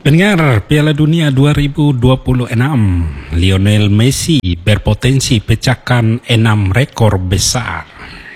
Pendengar Piala Dunia 2026, Lionel Messi berpotensi pecahkan 6 rekor besar.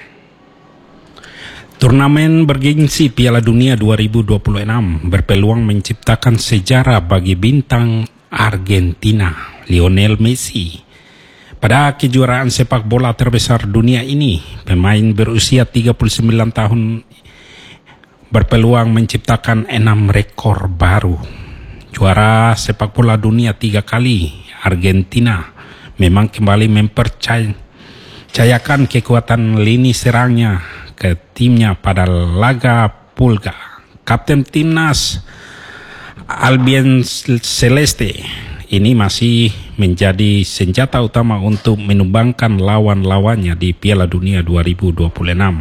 Turnamen bergengsi Piala Dunia 2026 berpeluang menciptakan sejarah bagi bintang Argentina, Lionel Messi. Pada kejuaraan sepak bola terbesar dunia ini, pemain berusia 39 tahun berpeluang menciptakan 6 rekor baru. Juara sepak bola dunia 3 kali, Argentina memang kembali mempercayakan kekuatan lini serangnya ke timnya pada laga Pulga. Kapten timnas Albion Celeste ini masih menjadi senjata utama untuk menumbangkan lawan-lawannya di Piala Dunia 2026.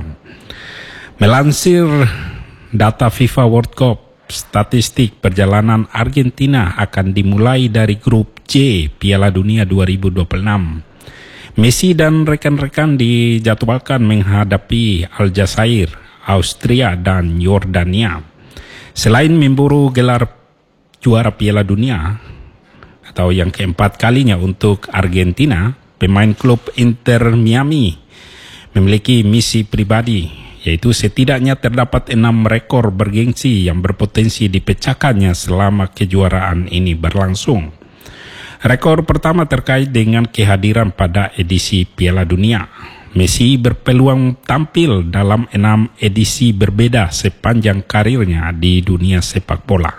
Melansir data FIFA World Cup, statistik perjalanan Argentina akan dimulai dari grup C Piala Dunia 2026. Messi dan rekan-rekan dijadwalkan menghadapi Aljazair, Austria, dan Yordania. Selain memburu gelar juara Piala Dunia atau yang keempat kalinya untuk Argentina, pemain klub Inter Miami memiliki misi pribadi, yaitu setidaknya terdapat 6 rekor bergengsi yang berpotensi dipecahkannya selama kejuaraan ini berlangsung. Rekor pertama terkait dengan kehadiran pada edisi Piala Dunia. Messi berpeluang tampil dalam 6 edisi berbeda sepanjang karirnya di dunia sepak bola.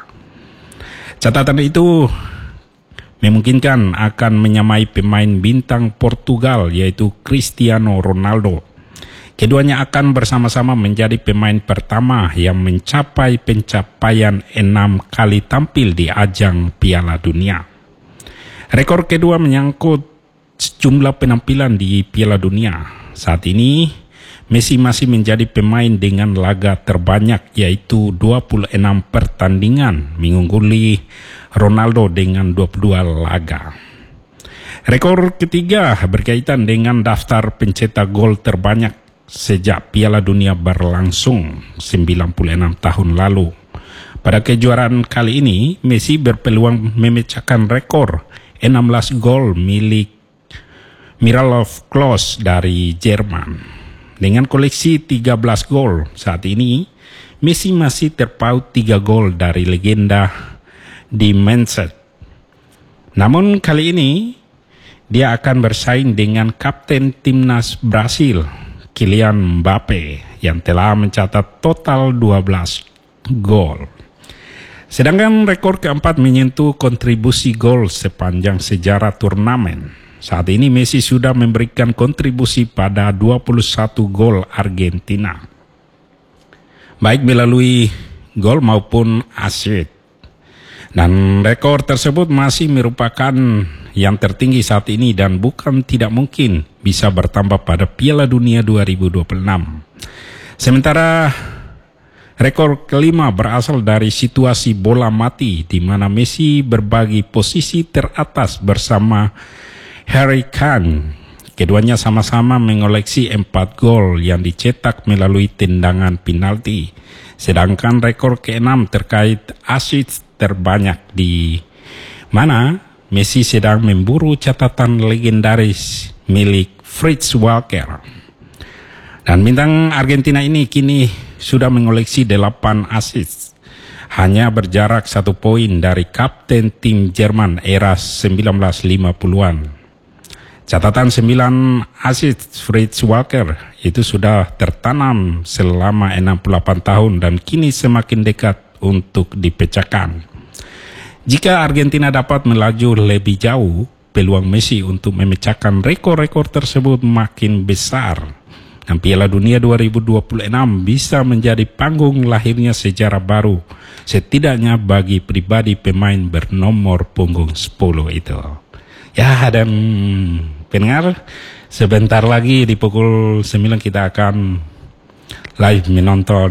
Catatan itu memungkinkan akan menyamai pemain bintang Portugal, yaitu Cristiano Ronaldo. Keduanya akan bersama-sama menjadi pemain pertama yang mencapai pencapaian 6 kali tampil di ajang Piala Dunia. Rekor kedua menyangkut jumlah penampilan di Piala Dunia. Saat ini, Messi masih menjadi pemain dengan laga terbanyak, yaitu 26 pertandingan, mengungguli Ronaldo dengan 22 laga. Rekor ketiga berkaitan dengan daftar pencetak gol terbanyak sejak Piala Dunia berlangsung 96 tahun lalu. Pada kejuaraan kali ini, Messi berpeluang memecahkan rekor 16 gol milik Miroslav Klose dari Jerman. Dengan koleksi 13 gol, saat ini Messi masih terpaut 3 gol dari legenda di Manchester. Namun kali ini dia akan bersaing dengan kapten timnas Brasil, Kylian Mbappe, yang telah mencatat total 12 gol. Sedangkan rekor keempat menyentuh kontribusi gol sepanjang sejarah turnamen. Saat ini Messi sudah memberikan kontribusi pada 21 gol Argentina, baik melalui gol maupun assist. Dan rekor tersebut masih merupakan yang tertinggi saat ini dan bukan tidak mungkin bisa bertambah pada Piala Dunia 2026. Sementara rekor kelima berasal dari situasi bola mati, di mana Messi berbagi posisi teratas bersama Harry Kane. Keduanya sama-sama mengoleksi 4 gol yang dicetak melalui tendangan penalti. Sedangkan rekor ke-6 terkait assist terbanyak, di mana Messi sedang memburu catatan legendaris milik Fritz Walker. Dan bintang Argentina ini kini sudah mengoleksi 8 assist, hanya berjarak 1 poin dari kapten tim Jerman era 1950-an. Catatan 9 assist Fritz Walker itu sudah tertanam selama 68 tahun dan kini semakin dekat untuk dipecahkan. Jika Argentina dapat melaju lebih jauh, peluang Messi untuk memecahkan rekor-rekor tersebut makin besar. Dan Piala Dunia 2026 bisa menjadi panggung lahirnya sejarah baru, setidaknya bagi pribadi pemain bernomor punggung 10 itu. Ya, dan pendengar, sebentar lagi di pukul 9 kita akan live menonton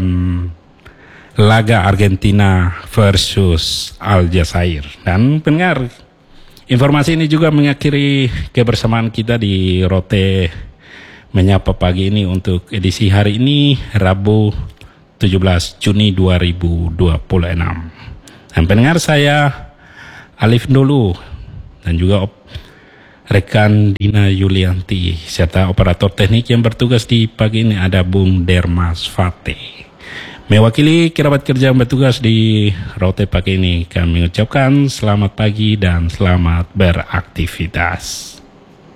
laga Argentina versus Aljazair. Dan pendengar, informasi ini juga mengakhiri kebersamaan kita di Rote Menyapa Pagi ini untuk edisi hari ini, Rabu 17 Juni 2026. Dan pendengar, saya Alif dulu dan juga rekan Dina Yulianti serta operator teknik yang bertugas di pagi ini ada Bung Dermas Fateh. Mewakili kerabat kerja yang bertugas di Rote pagi ini, kami mengucapkan selamat pagi dan selamat beraktivitas.